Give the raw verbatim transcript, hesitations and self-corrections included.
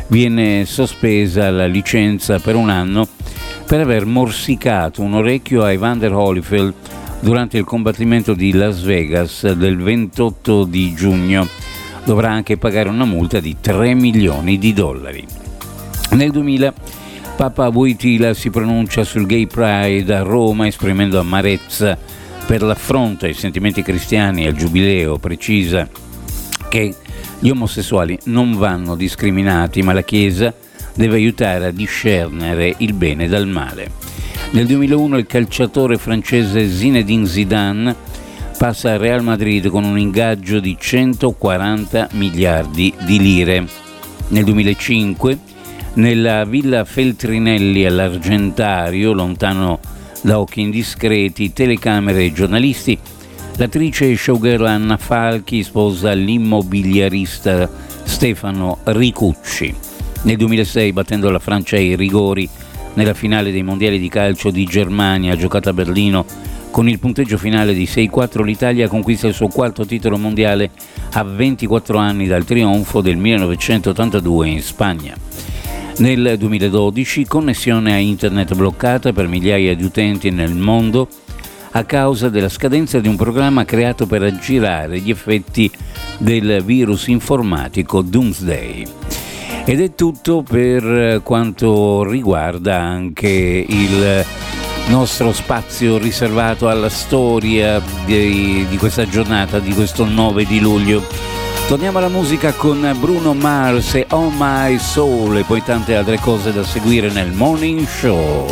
viene sospesa la licenza per un anno per aver morsicato un orecchio a Evander Holyfield durante il combattimento di Las Vegas del ventotto di giugno. Dovrà anche pagare una multa di tre milioni di dollari. Nel duemila Papa Wojtyla si pronuncia sul Gay Pride a Roma, esprimendo amarezza per l'affronto ai sentimenti cristiani e al giubileo. Precisa che gli omosessuali non vanno discriminati, ma la Chiesa deve aiutare a discernere il bene dal male. Nel duemilauno il calciatore francese Zinedine Zidane passa al Real Madrid con un ingaggio di centoquaranta miliardi di lire. Nel duemilacinque, nella Villa Feltrinelli all'Argentario, lontano da occhi indiscreti, telecamere e giornalisti, l'attrice e showgirl Anna Falchi sposa l'immobiliarista Stefano Ricucci. Nel duemilasei, battendo la Francia ai rigori nella finale dei mondiali di calcio di Germania giocata a Berlino, con il punteggio finale di sei a quattro, l'Italia conquista il suo quarto titolo mondiale a ventiquattro anni dal trionfo del millenovecentottantadue in Spagna. Nel duemiladodici, connessione a internet bloccata per migliaia di utenti nel mondo a causa della scadenza di un programma creato per aggirare gli effetti del virus informatico Doomsday. Ed è tutto per quanto riguarda anche il nostro spazio riservato alla storia di, di questa giornata, di questo nove di luglio. Torniamo alla musica con Bruno Mars e Oh My Soul e poi tante altre cose da seguire nel Morning Show.